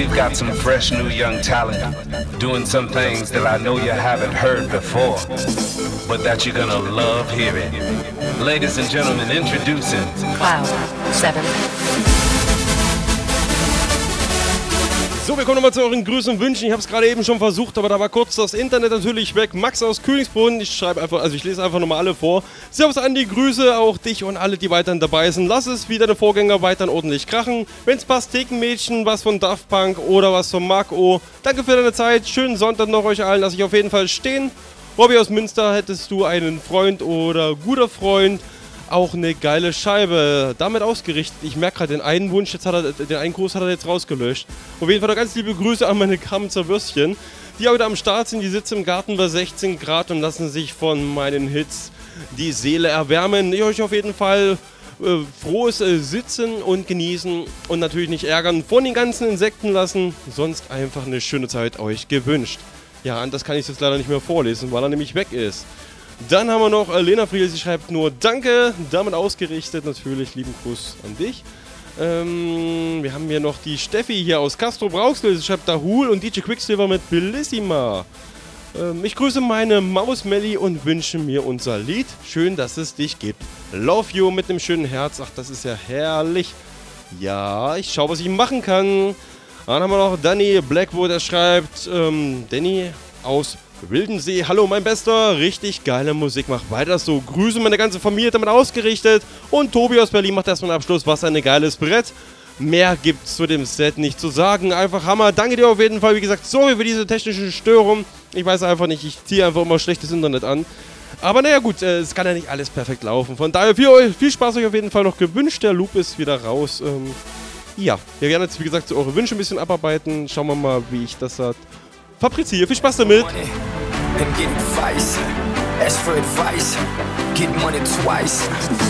we've got some fresh new young talent doing some things that I know you haven't heard before, but that you're gonna love hearing. Ladies and gentlemen, introducing Cloud 7. So, wir kommen nochmal zu euren Grüßen und Wünschen. Ich habe es gerade eben schon versucht, aber da war kurz das Internet natürlich weg. Max aus Königsbrunn, ich lese einfach nochmal alle vor. Servus Andi, Grüße auch dich und alle, die weiterhin dabei sind. Lass es wie deine Vorgänger weiterhin ordentlich krachen. Wenn's passt, Thekenmädchen, was von Daft Punk oder was von Mark O. Danke für deine Zeit, schönen Sonntag noch euch allen, lass ich auf jeden Fall stehen. Robby aus Münster, hättest du einen Freund oder guter Freund, auch eine geile Scheibe. Damit ausgerichtet. Ich merke gerade den einen Wunsch, den einen Gruß hat er jetzt rausgelöscht. Auf jeden Fall noch ganz liebe Grüße an meine Kramzer Würstchen, die heute am Start sind. Die sitzen im Garten bei 16 Grad und lassen sich von meinen Hits die Seele erwärmen. Ich euch auf jeden Fall frohes Sitzen und Genießen und natürlich nicht ärgern von den ganzen Insekten lassen. Sonst einfach eine schöne Zeit euch gewünscht. Ja, und das kann ich jetzt leider nicht mehr vorlesen, weil er nämlich weg ist. Dann haben wir noch Lena Friel, sie schreibt nur Danke, damit ausgerichtet natürlich, lieben Gruß an dich. Wir haben hier noch die Steffi hier aus Castro Brauxel, sie schreibt Dahul und DJ Quicksilver mit Bellissima. Ich grüße meine Maus Melli und wünsche mir unser Lied. Schön, dass es dich gibt. Love you mit einem schönen Herz, ach das ist ja herrlich. Ja, ich schaue, was ich machen kann. Dann haben wir noch Danny Blackwood, der schreibt, Danny aus Wildensee, hallo mein Bester, richtig geile Musik, mach weiter so. Grüße meine ganze Familie damit ausgerichtet. Und Tobi aus Berlin macht erstmal einen Abschluss, was ein geiles Brett. Mehr gibt's zu dem Set nicht zu sagen, einfach Hammer. Danke dir auf jeden Fall, wie gesagt, sorry für diese technische Störung. Ich weiß einfach nicht, ich ziehe einfach immer schlechtes Internet an. Aber naja gut, es kann ja nicht alles perfekt laufen. Von daher viel Spaß euch auf jeden Fall noch gewünscht, der Loop ist wieder raus. Ja, wir werden jetzt wie gesagt so eure Wünsche ein bisschen abarbeiten. Schauen wir mal, wie ich das fabriziere. Viel Spaß damit! And get advice, ask for advice, get money twice.